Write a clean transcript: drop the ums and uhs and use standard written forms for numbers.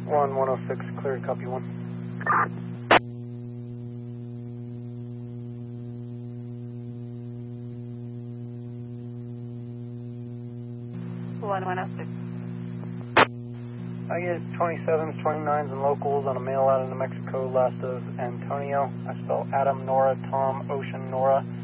106, clear, copy 1. I get 27s, 29s, and locals on a mail out of New Mexico, last of Antonio. I spell Adam, Nora, Tom, Ocean, Nora.